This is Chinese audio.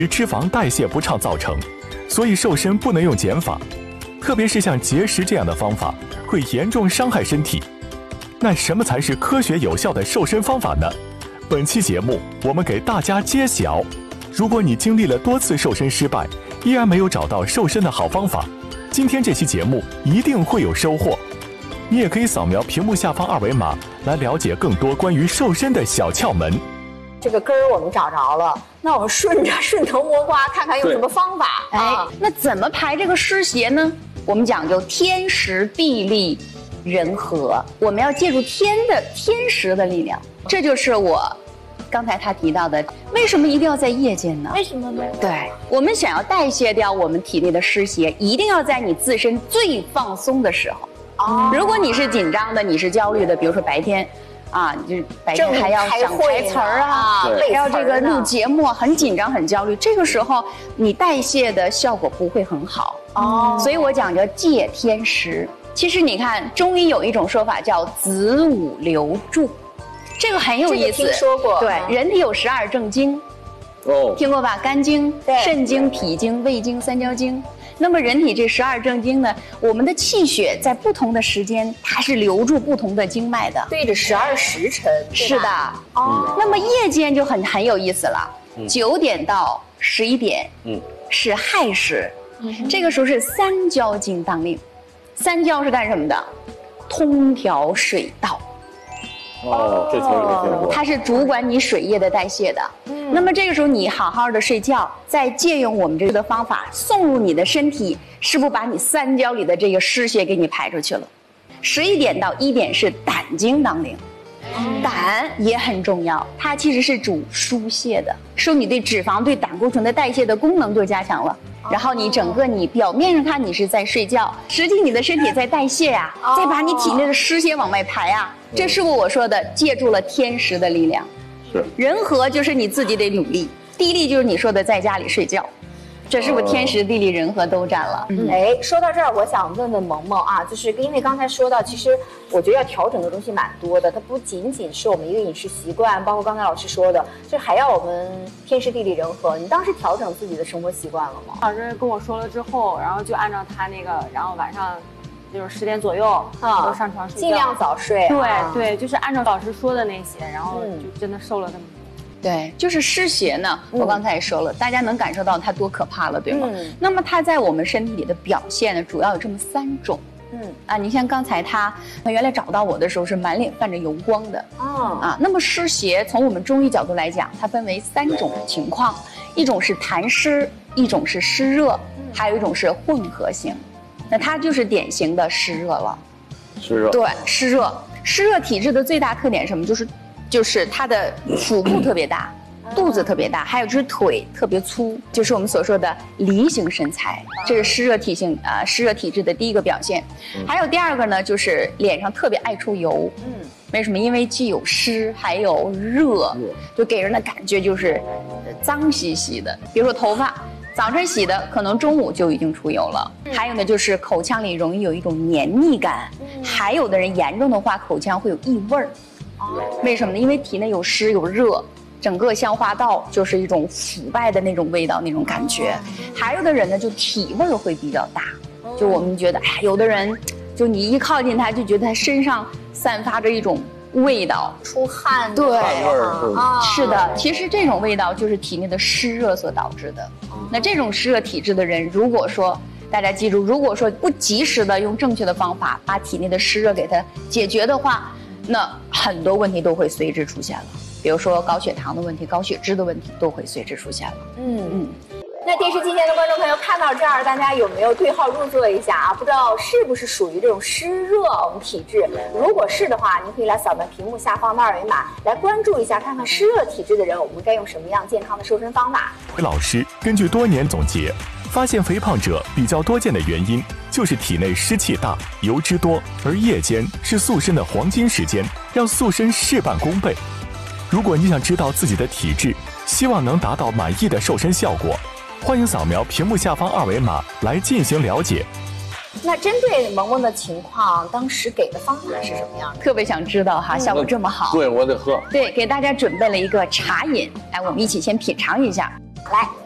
脂肪代谢不畅造成，所以瘦身不能用减法，特别是像节食这样的方法会严重伤害身体。那什么才是科学有效的瘦身方法呢？本期节目我们给大家揭晓。如果你经历了多次瘦身失败，依然没有找到瘦身的好方法，今天这期节目一定会有收获。你也可以扫描屏幕下方二维码来了解更多关于瘦身的小窍门。 这个根儿我们找着了，那我们顺藤摸瓜，看看有什么方法。 那怎么排这个湿邪呢？我们讲究天时地利人和，我们要借助天时的力量。这就是我刚才他提到的，为什么一定要在夜间呢？ 为什么呢？ 对，我们想要代谢掉我们体内的湿邪，一定要在你自身最放松的时候。如果你是紧张的，你是焦虑的，比如说白天啊，就是白天还要想台词儿啊，还要这个录节目，很紧张很焦虑，这个时候你代谢的效果不会很好。所以我讲究借天时。其实你看中医有一种说法叫子午流注，这个很有意思。 听说过。 对，人体有12正经，听过吧？肝经、肾经、脾经、胃经、三焦经。那么人体这12正经呢，我们的气血在不同的时间，它是流注不同的经脉的， 对着12时辰。 是的。那么夜间就很有意思了，9点到11点，是亥时，这个时候是三焦经当令。三焦是干什么的？通调水道。 这从没听过。 它是主管你水液的代谢的。那么这个时候你好好的睡觉，再借用我们这个方法送入你的身体，是不是把你三焦里的这个湿邪给你排出去了？11点到1点是胆经当令。胆也很重要，它其实是主疏泄的，说你对脂肪、对胆固醇的代谢的功能就加强了。然后你整个你表面上看你是在睡觉，实际你的身体在代谢呀，再把你体内的湿邪往外排啊。这是不是我说的借助了天时的力量？ 是。 人和就是你自己得努力，地利就是你说的在家里睡觉。这是不是天时地利人和都占了？ 说到这儿，我想问问萌萌啊，就是因为刚才说到，其实我觉得要调整的东西蛮多的，它不仅仅是我们一个饮食习惯，包括刚才老师说的，就还要我们天时地利人和。你当时调整自己的生活习惯了吗？ 老师跟我说了之后，然后就按照他那个，然后晚上就是10点左右都上床睡觉， 尽量早睡。 对，就是按照老师说的那些，然后就真的瘦了那么多。 对，就是湿邪呢，我刚才也说了，大家能感受到它多可怕了，对吗？那么它在我们身体里的表现呢，主要有这么3种。你像刚才他原来找到我的时候是满脸泛着油光的。那么湿邪从我们中医角度来讲，它分为3种情况，一种是痰湿，一种是湿热，还有一种是混合型。那它就是典型的湿热了。 湿热。 对，湿热。湿热体质的最大特点是什么？就是它的腹部特别大，肚子特别大，还有就是腿特别粗，就是我们所说的梨形身材，这是湿热体质的第一个表现。还有第2个呢，就是脸上特别爱出油。为什么？因为既有湿还有热，就给人的感觉就是脏兮兮的。比如说头发，早晨洗的，可能中午就已经出油了。还有呢，就是口腔里容易有一种黏腻感，还有的人严重的话，口腔会有异味儿。为什么呢？因为体内有湿有热，整个消化道就是一种腐败的那种味道，那种感觉。还有的人呢，就体味会比较大，就我们觉得，有的人就你一靠近他，就觉得他身上散发着一种味道， 出汗。 对，是的，其实这种味道就是体内的湿热所导致的。那这种湿热体质的人，如果说大家记住，如果说不及时的用正确的方法把体内的湿热给它解决的话，那很多问题都会随之出现了，比如说高血糖的问题、高血脂的问题都会随之出现了。 那电视机前的观众朋友看到这儿，大家有没有对号入座一下啊？不知道是不是属于这种湿热我们体质？如果是的话，您可以来扫描屏幕下方的2维码，来关注一下，看看湿热体质的人，我们该用什么样健康的瘦身方法。 老师根据多年总结，发现肥胖者比较多见的原因就是体内湿气大、油脂多，而夜间是塑身的黄金时间，让塑身事半功倍。如果你想知道自己的体质，希望能达到满意的瘦身效果，欢迎扫描屏幕下方2维码来进行了解。 那针对萌萌的情况，当时给的方法是什么样的？ 特别想知道哈，效果这么好。 对，我得喝。 对，给大家准备了一个茶饮，来，我们一起先品尝一下。 来。